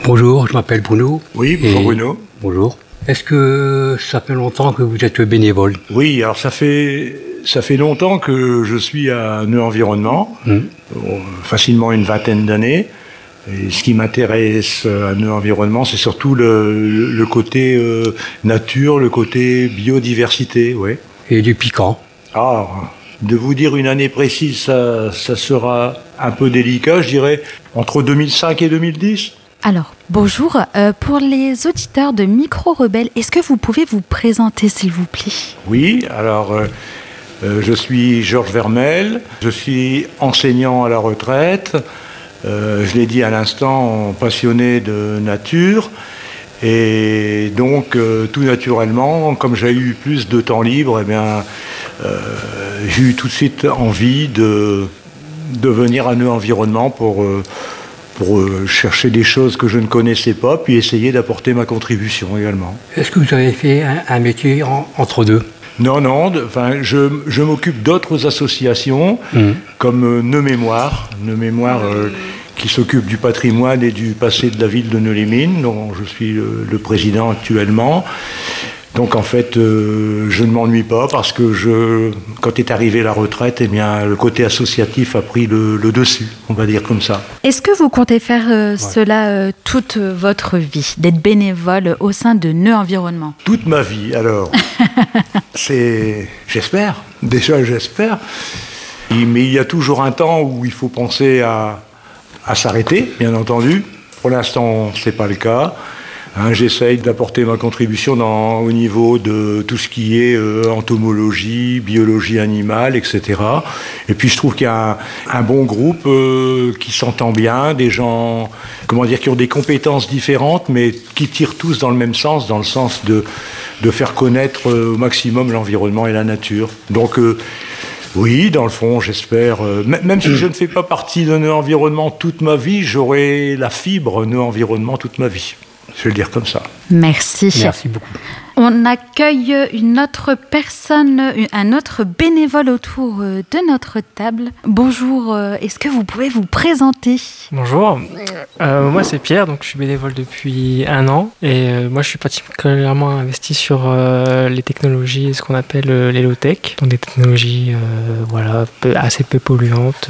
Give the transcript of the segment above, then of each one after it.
Bonjour, je m'appelle Bruno. Oui, bonjour Bruno. Bonjour. Est-ce que ça fait longtemps que vous êtes bénévole? Oui, alors ça fait longtemps que je suis à Nœud Environnement, facilement une vingtaine d'années. Et ce qui m'intéresse à Nœud Environnement, c'est surtout le côté nature, le côté biodiversité, ouais. Et du piquant? Ah, de vous dire une année précise, ça sera un peu délicat, je dirais entre 2005 et 2010. Alors, bonjour. Pour les auditeurs de Micro Rebelle, est-ce que vous pouvez vous présenter, s'il vous plaît? Oui, alors je suis Georges Vermel, je suis enseignant à la retraite, je l'ai dit à l'instant, passionné de nature, et donc tout naturellement, comme j'ai eu plus de temps libre, eh bien, j'ai eu tout de suite envie de venir à Nœud Environnement pour chercher des choses que je ne connaissais pas, puis essayer d'apporter ma contribution également. Est-ce que vous avez fait un métier entre deux? Non, je m'occupe d'autres associations, comme Nœud Mémoire, qui s'occupe du patrimoine et du passé de la ville de Nœud-les-Mines, dont je suis le président actuellement. Donc en fait, je ne m'ennuie pas parce que quand est arrivée la retraite, eh bien, le côté associatif a pris le dessus, on va dire comme ça. Est-ce que vous comptez faire cela toute votre vie, d'être bénévole au sein de Nœud Environnement? Toute ma vie, alors. J'espère. Déjà, j'espère. Mais il y a toujours un temps où il faut penser à s'arrêter, bien entendu. Pour l'instant, ce n'est pas le cas. J'essaye d'apporter ma contribution au niveau de tout ce qui est entomologie, biologie animale, etc. Et puis je trouve qu'il y a un bon groupe qui s'entend bien, des gens, qui ont des compétences différentes, mais qui tirent tous dans le même sens, dans le sens de faire connaître au maximum l'environnement et la nature. Donc oui, dans le fond, j'espère, même si je ne fais pas partie de Nœud Environnement toute ma vie, j'aurai la fibre Nœud Environnement toute ma vie. Je vais le dire comme ça. Merci. Merci beaucoup. On accueille une autre personne, un autre bénévole autour de notre table. Bonjour, est-ce que vous pouvez vous présenter? Bonjour, moi c'est Pierre, donc je suis bénévole depuis 1 an et moi je suis particulièrement investi sur les technologies, ce qu'on appelle les low-tech, donc des technologies assez peu polluantes,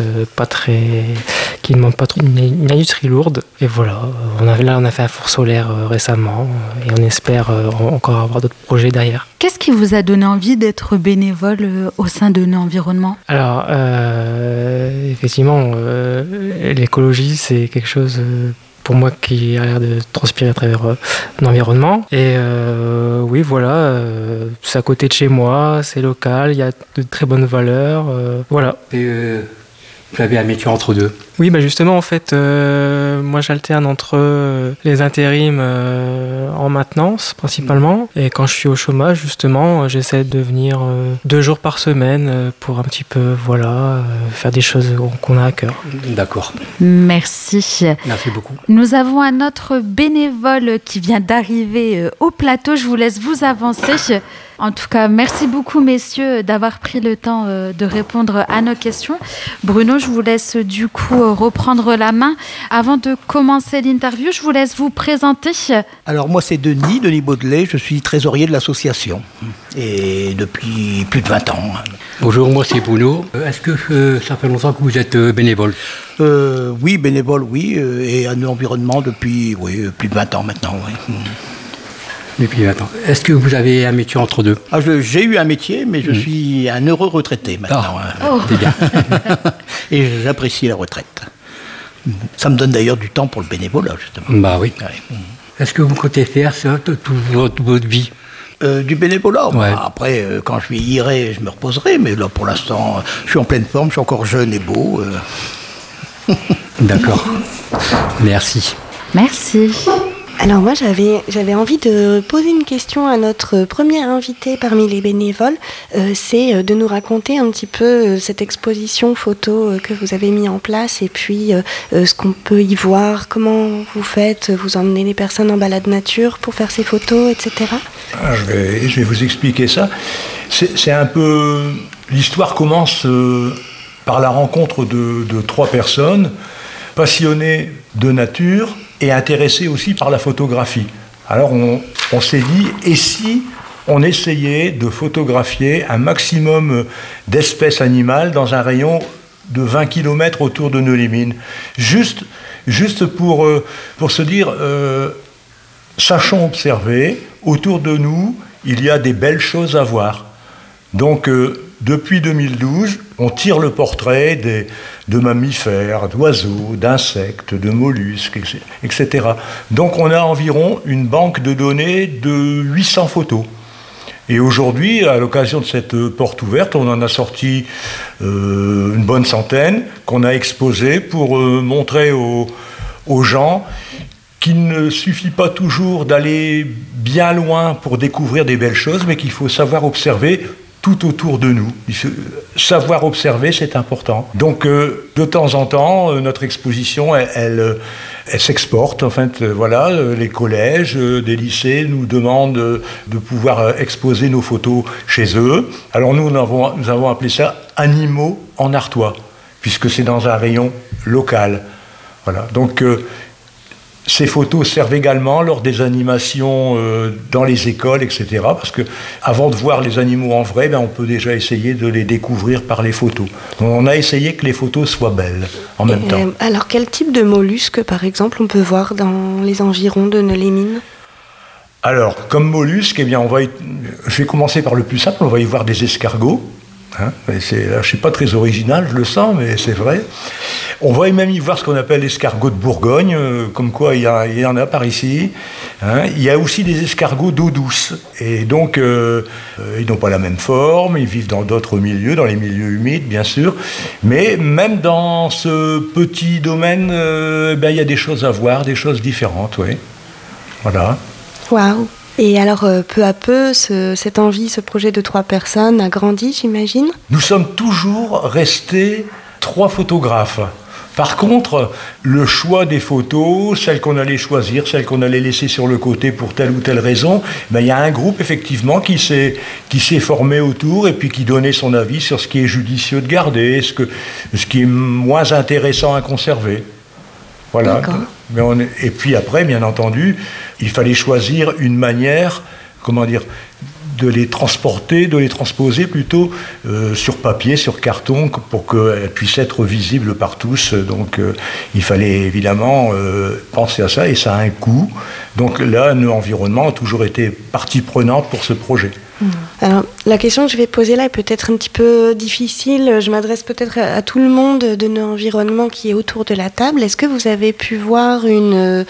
qui ne demandent pas trop une industrie lourde. Et voilà, on a fait un four solaire récemment et on espère encore avoir d'autres projets derrière. Qu'est-ce qui vous a donné envie d'être bénévole au sein de Nœud Environnement? Alors, effectivement, l'écologie, c'est quelque chose pour moi qui a l'air de transpirer à travers l'environnement. Et oui, voilà, c'est à côté de chez moi, c'est local, il y a de très bonnes valeurs. Voilà. Et vous avez un métier entre deux? Oui, justement, en fait, moi j'alterne entre les intérims en maintenance principalement, et quand je suis au chômage, justement, j'essaie de venir 2 jours par semaine pour un petit peu, faire des choses qu'on a à cœur. D'accord. Merci. Merci beaucoup. Nous avons un autre bénévole qui vient d'arriver au plateau. Je vous laisse vous avancer. En tout cas, merci beaucoup, messieurs, d'avoir pris le temps de répondre à nos questions. Bruno, je vous laisse du coup reprendre la main. Avant de commencer l'interview, je vous laisse vous présenter. Alors moi, c'est Denis Baudelet, je suis trésorier de l'association, et depuis plus de 20 ans. Bonjour, moi c'est Bruno. Est-ce que ça fait longtemps que vous êtes bénévole? Oui, bénévole, oui, et à Nœud Environnement depuis plus de 20 ans maintenant, oui. Depuis 20 ans. Est-ce que vous avez un métier entre deux? J'ai eu un métier, mais je suis un heureux retraité maintenant. C'est bien. Et j'apprécie la retraite. Ça me donne d'ailleurs du temps pour le bénévolat, justement. Bah oui. Ouais. Est-ce que vous comptez faire ça toute votre vie? Du bénévolat. Ouais. Après, quand je vieillirai, je me reposerai, mais là, pour l'instant, je suis en pleine forme, je suis encore jeune et beau. D'accord. Merci. Merci. Alors moi j'avais envie de poser une question à notre premier invité parmi les bénévoles, c'est de nous raconter un petit peu cette exposition photo que vous avez mis en place et puis ce qu'on peut y voir, comment vous faites, vous emmenez les personnes en balade nature pour faire ces photos, etc. Je vais vous expliquer ça. C'est un peu... L'histoire commence par la rencontre de 3 personnes passionnées de nature et intéressés aussi par la photographie. Alors on s'est dit, et si on essayait de photographier un maximum d'espèces animales dans un rayon de 20 km autour de Neules-Mines, juste pour se dire, sachons observer, autour de nous, il y a des belles choses à voir. Donc, depuis 2012, on tire le portrait de mammifères, d'oiseaux, d'insectes, de mollusques, etc. Donc, on a environ une banque de données de 800 photos. Et aujourd'hui, à l'occasion de cette porte ouverte, on en a sorti une bonne centaine qu'on a exposées pour montrer aux gens qu'il ne suffit pas toujours d'aller bien loin pour découvrir des belles choses, mais qu'il faut savoir observer tout autour de nous. Savoir observer, c'est important. Donc, de temps en temps, notre exposition, elle s'exporte. En fait, voilà, les collèges, des lycées nous demandent de pouvoir exposer nos photos chez eux. Alors, nous avons appelé ça « Animaux en Artois », puisque c'est dans un rayon local. Voilà. Donc, ces photos servent également lors des animations dans les écoles, etc. Parce que avant de voir les animaux en vrai, on peut déjà essayer de les découvrir par les photos. Donc on a essayé que les photos soient belles en même temps. Alors quel type de mollusques, par exemple, on peut voir dans les environs de Neules-les-Mines ? Alors, comme mollusques, je vais commencer par le plus simple, on va y voir des escargots. Là, je ne suis pas très original, je le sens, mais c'est vrai. On va même y voir ce qu'on appelle l'escargot de Bourgogne, comme quoi il y en a par ici. Il y a aussi des escargots d'eau douce. Et donc, ils n'ont pas la même forme, ils vivent dans d'autres milieux, dans les milieux humides, bien sûr. Mais même dans ce petit domaine, il y a des choses à voir, des choses différentes, oui. Voilà. Waouh! Et alors, peu à peu, cette envie, ce projet de 3 personnes a grandi, j'imagine ? Nous sommes toujours restés 3 photographes. Par contre, le choix des photos, celles qu'on allait choisir, celles qu'on allait laisser sur le côté pour telle ou telle raison, il y a un groupe effectivement qui s'est formé autour et puis qui donnait son avis sur ce qui est judicieux de garder, ce qui est moins intéressant à conserver. Voilà. Et puis après, bien entendu, il fallait choisir une manière, de les transporter, de les transposer plutôt sur papier, sur carton, pour qu'elles puissent être visibles par tous. Donc il fallait évidemment penser à ça, et ça a un coût. Donc là, Neuenvironnement a toujours été partie prenante pour ce projet. Alors, la question que je vais poser là est peut-être un petit peu difficile. Je m'adresse peut-être à tout le monde de Neuenvironnement qui est autour de la table. Est-ce que vous avez pu voir un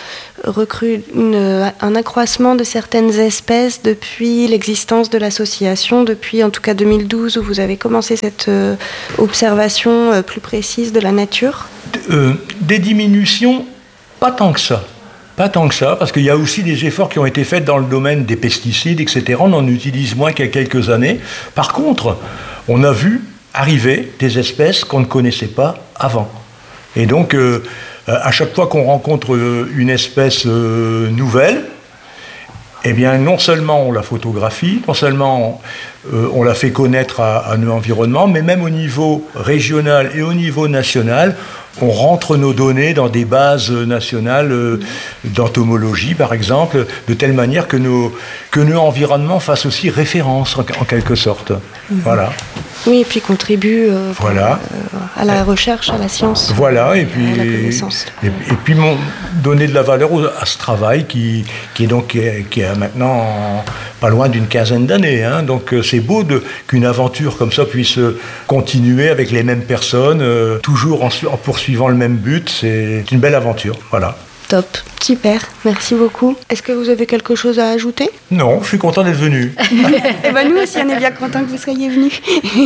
accroissement de certaines espèces depuis l'existence de l'association, depuis en tout cas 2012 où vous avez commencé cette observation plus précise de la nature ? Des diminutions, pas tant que ça. Pas tant que ça, parce qu'il y a aussi des efforts qui ont été faits dans le domaine des pesticides, etc. On en utilise moins qu'il y a quelques années. Par contre, on a vu arriver des espèces qu'on ne connaissait pas avant. Et donc, à chaque fois qu'on rencontre une espèce nouvelle, non seulement on la photographie, non seulement on la fait connaître à Neuenvironnement, mais même au niveau régional et au niveau national, on rentre nos données dans des bases nationales d'entomologie, par exemple, de telle manière que Neuenvironnement fasse aussi référence, en quelque sorte. Voilà. Oui, et puis contribue à la recherche, à la science, voilà, et puis, à la connaissance. Et puis donner de la valeur à ce travail qui a maintenant pas loin d'une quinzaine d'années. Donc c'est beau qu'une aventure comme ça puisse continuer avec les mêmes personnes, toujours en poursuivant le même but. C'est une belle aventure. Voilà. Top, super, merci beaucoup. Est-ce que vous avez quelque chose à ajouter ? Non, je suis content d'être venu. Nous aussi, on est bien contents que vous soyez venus.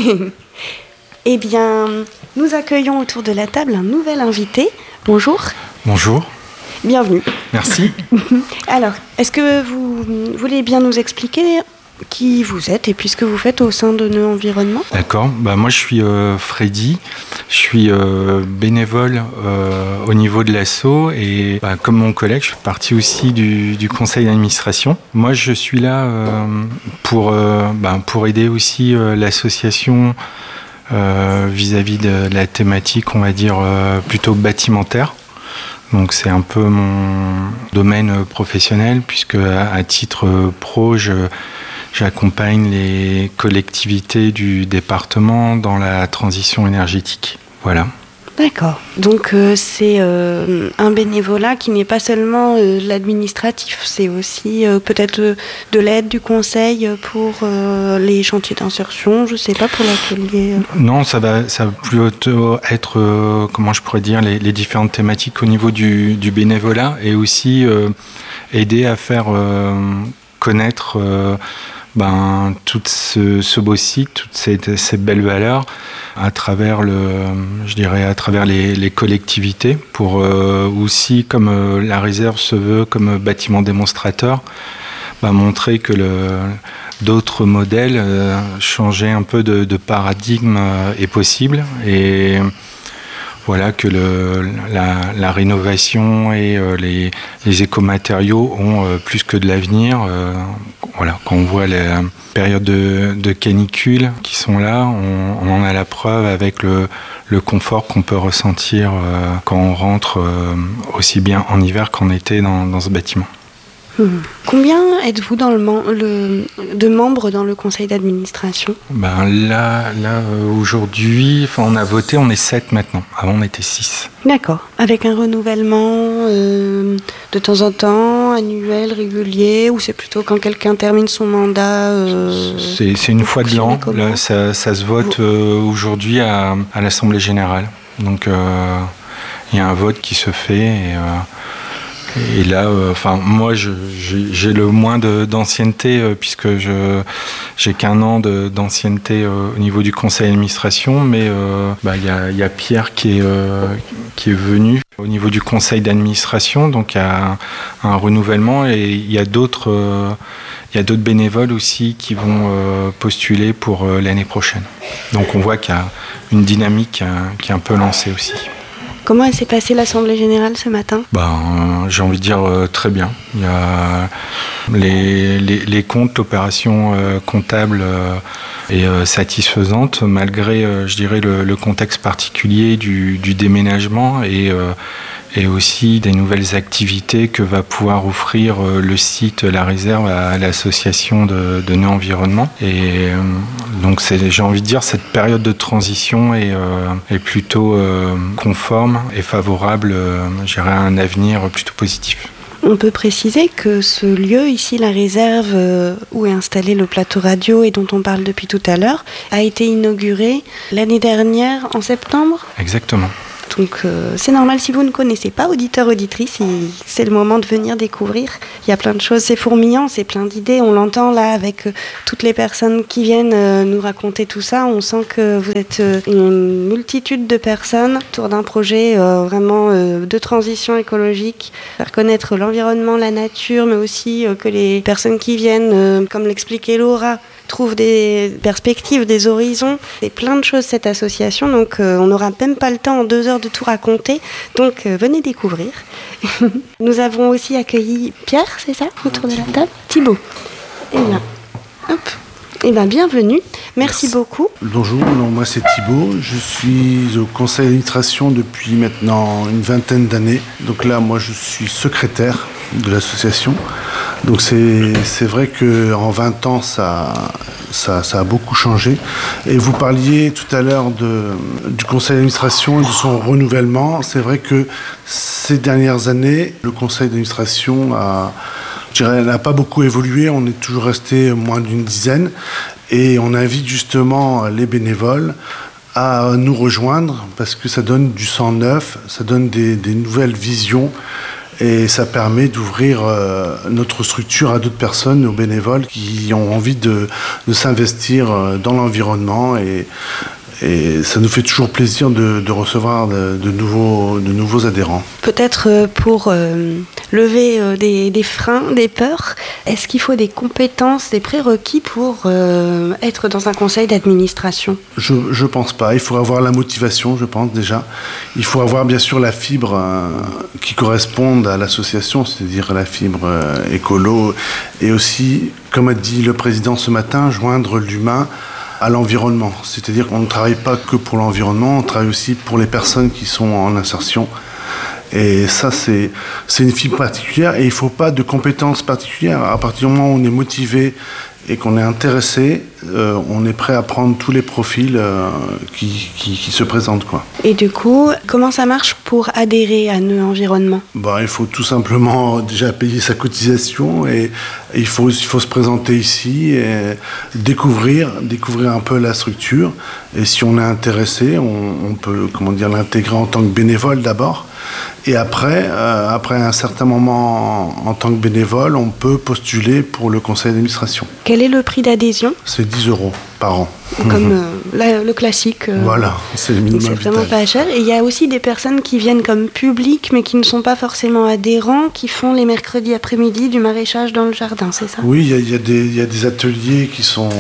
Eh bien, nous accueillons autour de la table un nouvel invité. Bonjour. Bonjour. Bienvenue. Merci. Alors, est-ce que vous voulez bien nous expliquer qui vous êtes et puis ce que vous faites au sein de Neuenvironnement ? D'accord. Moi, je suis Freddy. Je suis bénévole au niveau de l'asso et comme mon collègue, je fais partie aussi du conseil d'administration. Moi, je suis là pour aider aussi l'association vis-à-vis de la thématique, on va dire, plutôt bâtimentaire. Donc c'est un peu mon domaine professionnel puisque à titre pro, j'accompagne les collectivités du département dans la transition énergétique. Voilà. D'accord. Donc c'est un bénévolat qui n'est pas seulement l'administratif, c'est aussi peut-être de l'aide, du conseil pour les chantiers d'insertion, je ne sais pas, pour l'atelier. Non, ça va plutôt être, comment je pourrais dire, les différentes thématiques au niveau du bénévolat et aussi aider à faire connaître tout ce beau site, toutes ces belles valeurs à travers les collectivités pour aussi, comme la réserve se veut comme bâtiment démonstrateur, montrer que d'autres modèles, changer un peu de paradigme est possible et voilà que la rénovation et les écomatériaux ont plus que de l'avenir. Voilà, quand on voit les périodes de canicule qui sont là, on en a la preuve avec le confort qu'on peut ressentir quand on rentre aussi bien en hiver qu'en été dans ce bâtiment. Combien êtes-vous de membres dans le conseil d'administration ? Là aujourd'hui, on a voté, on est 7 maintenant. Avant, on était 6. D'accord. Avec un renouvellement de temps en temps, annuel, régulier, ou c'est plutôt quand quelqu'un termine son mandat C'est une fois de l'an. Là, ça se vote aujourd'hui à l'Assemblée générale. Donc, il y a un vote qui se fait et là, moi, j'ai le moins d'ancienneté puisque j'ai qu'1 an d'ancienneté au niveau du conseil d'administration, mais y a Pierre qui est venu au niveau du conseil d'administration, donc il y a un renouvellement et il y a d'autres bénévoles aussi qui vont postuler pour l'année prochaine. Donc on voit qu'il y a une dynamique qui est un peu lancée aussi. Comment s'est passée l'Assemblée générale ce matin ? J'ai envie de dire très bien. Il y a les comptes, l'opération comptable est satisfaisante malgré, je dirais, le contexte particulier du déménagement et aussi des nouvelles activités que va pouvoir offrir le site La Réserve à l'association de Nœud Environnement. Et donc j'ai envie de dire cette période de transition est plutôt conforme et favorable, je dirais, à un avenir plutôt positif. On peut préciser que ce lieu ici, La Réserve, où est installé le plateau radio et dont on parle depuis tout à l'heure, a été inauguré l'année dernière en septembre ? Exactement. Donc c'est normal, si vous ne connaissez pas, auditeurs, auditrices, c'est le moment de venir découvrir. Il y a plein de choses, c'est fourmillant, c'est plein d'idées. On l'entend là avec toutes les personnes qui viennent nous raconter tout ça. On sent que vous êtes une multitude de personnes autour d'un projet vraiment de transition écologique, faire connaître l'environnement, la nature, mais aussi que les personnes qui viennent, comme l'expliquait Laura, trouvent des perspectives, des horizons. C'est plein de choses, cette association, donc on n'aura même pas le temps en 2 heures de tout raconter, donc venez découvrir. Nous avons aussi accueilli Pierre, c'est ça, autour de la table ? Thibaut. Bienvenue, merci beaucoup. Bonjour, moi c'est Thibaut, je suis au conseil d'administration depuis maintenant une 20aine d'années. Donc là, moi je suis secrétaire de l'association. Donc c'est vrai qu'en 20 ans, ça a beaucoup changé. Et vous parliez tout à l'heure du conseil d'administration et de son renouvellement. C'est vrai que ces dernières années, le conseil d'administration n'a pas beaucoup évolué. On est toujours resté moins d'une dizaine. Et on invite justement les bénévoles à nous rejoindre parce que ça donne du sang neuf, ça donne des nouvelles visions. Et ça permet d'ouvrir notre structure à d'autres personnes, aux bénévoles qui ont envie de s'investir dans l'environnement. Et ça nous fait toujours plaisir de recevoir de nouveaux adhérents. Peut-être pour lever des freins, des peurs, est-ce qu'il faut des compétences, des prérequis pour être dans un conseil d'administration ? Je pense pas. Il faut avoir la motivation, je pense déjà. Il faut avoir bien sûr la fibre qui corresponde à l'association, c'est-à-dire la fibre écolo. Et aussi, comme a dit le président ce matin, joindre l'humain à l'environnement. C'est-à-dire qu'on ne travaille pas que pour l'environnement, on travaille aussi pour les personnes qui sont en insertion. Et ça, c'est une fibre particulière et il ne faut pas de compétences particulières. À partir du moment où on est motivé et qu'on est intéressé, on est prêt à prendre tous les profils qui se présentent, quoi. Et du coup, comment ça marche pour adhérer à Nœud Environnement ? Il faut tout simplement déjà payer sa cotisation et il faut se présenter ici et découvrir un peu la structure. Et si on est intéressé, on peut l'intégrer en tant que bénévole d'abord. Et après un certain moment en tant que bénévole, on peut postuler pour le conseil d'administration. Quel est le prix d'adhésion ? C'est 10 € par an. Comme le classique. Voilà, c'est le minimum vital. C'est vraiment pas cher. Et il y a aussi des personnes qui viennent comme public, mais qui ne sont pas forcément adhérents, qui font les mercredis après-midi du maraîchage dans le jardin, c'est ça ? Oui, il y a des ateliers qui sont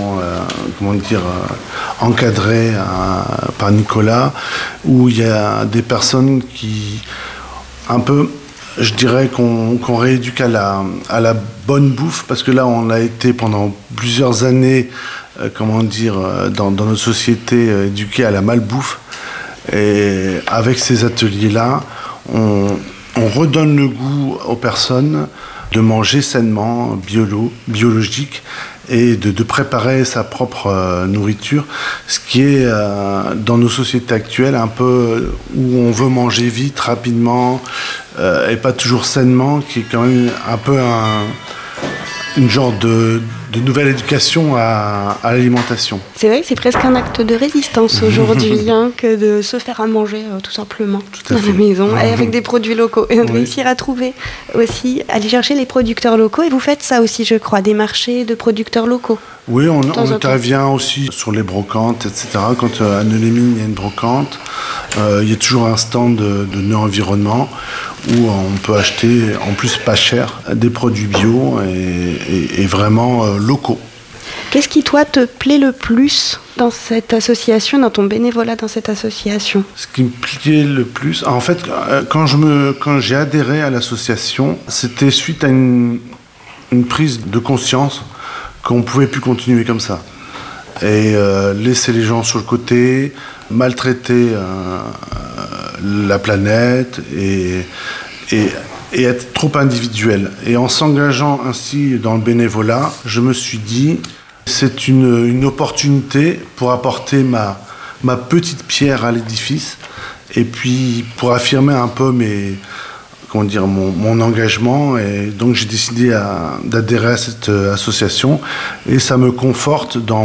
encadrés par Nicolas, où il y a des personnes qui, un peu, je dirais qu'on rééduque à la bonne bouffe, parce que là, on a été pendant plusieurs années, dans notre société, éduqué à la malbouffe. Et avec ces ateliers-là, on redonne le goût aux personnes de manger sainement, biologique, et de préparer sa propre nourriture, ce qui est dans nos sociétés actuelles un peu où on veut manger vite, rapidement, et pas toujours sainement, qui est quand même un peu une genre de nouvelle éducation à l'alimentation. C'est vrai que c'est presque un acte de résistance aujourd'hui, que de se faire à manger tout simplement dans la maison, et avec des produits locaux. Et on doit réussir à trouver aussi, aller chercher les producteurs locaux. Et vous faites ça aussi, je crois, des marchés de producteurs locaux. Oui, on intervient aussi sur les brocantes, etc. Quand à Nœud-les-Mines, il y a une brocante, il y a toujours un stand de Nœud Environnement où on peut acheter, en plus pas cher, des produits bio et vraiment locaux. Quand qui, toi, te plaît le plus dans cette association, dans ton bénévolat dans cette association ? Ce qui me plaît le plus, en fait, quand j'ai adhéré à l'association, c'était suite à une prise de conscience qu'on ne pouvait plus continuer comme ça. Et laisser les gens sur le côté, maltraiter la planète et être trop individuel. Et en s'engageant ainsi dans le bénévolat, je me suis dit, c'est une opportunité pour apporter ma petite pierre à l'édifice et puis pour affirmer un peu mon engagement. Et donc j'ai décidé d'adhérer à cette association et ça me conforte dans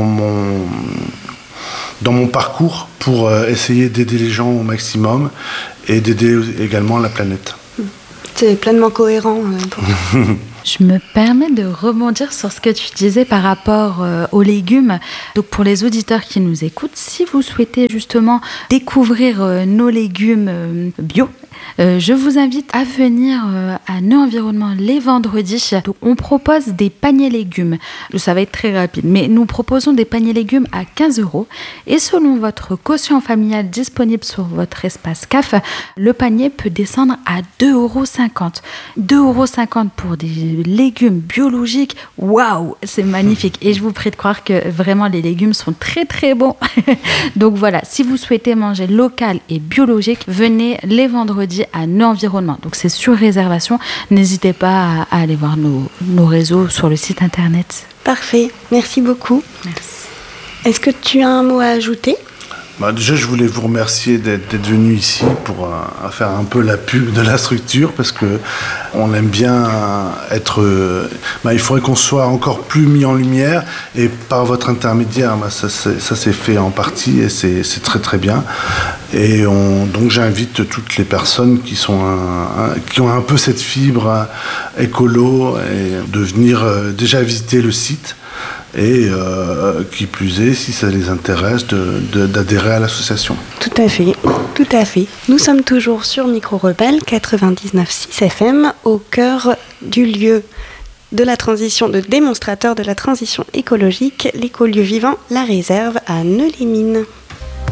mon parcours pour essayer d'aider les gens au maximum et d'aider également la planète. C'est pleinement cohérent. Je me permets de rebondir sur ce que tu disais par rapport aux légumes. Donc pour les auditeurs qui nous écoutent, si vous souhaitez justement découvrir nos légumes bio, je vous invite à venir à Nœud Environnement les vendredis. Donc, on propose des paniers légumes. Ça va être très rapide, mais nous proposons des paniers légumes à 15 €. Et selon votre quotient familial disponible sur votre espace CAF, le panier peut descendre à 2,50 €. 2,50 € pour des légumes biologiques. Waouh, c'est magnifique. Et je vous prie de croire que vraiment les légumes sont très très bons. Donc voilà, si vous souhaitez manger local et biologique, venez les vendredis à Nœud Environnement. Donc c'est sur réservation. N'hésitez pas à aller voir nos réseaux sur le site internet. Parfait, merci beaucoup. Merci. Est-ce que tu as un mot à ajouter ? Déjà, je voulais vous remercier d'être venu ici pour faire un peu la pub de la structure parce que on aime bien être. Il faudrait qu'on soit encore plus mis en lumière et par votre intermédiaire, ça s'est fait en partie et c'est très très bien. Et donc j'invite toutes les personnes qui ont un peu cette fibre écolo et de venir déjà visiter le site. Et qui plus est, si ça les intéresse, d'adhérer à l'association. Tout à fait. Nous sommes toujours sur Micro Rebelle 99.6 FM, au cœur du lieu de la transition, de démonstrateur de la transition écologique, l'écolieu vivant La Réserve à Nœud-les-Mines.